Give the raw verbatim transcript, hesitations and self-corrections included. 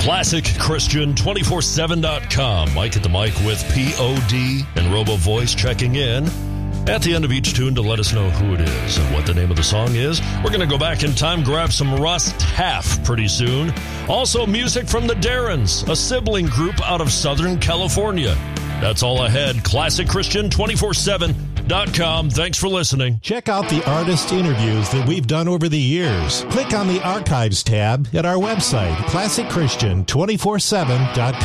Classic Christian two forty-seven dot com. Mike at the mic with P O D and Robo Voice checking in at the end of each tune to let us know who it is and what the name of the song is. We're going to go back in time, grab some Russ Taff pretty soon. Also, music from the Darrens, a sibling group out of Southern California. That's all ahead. Classic Christian two forty-seven dot com. Thanks for listening. Check out the artist interviews that we've done over the years. Click on the Archives tab at our website, classic christian two forty-seven dot com.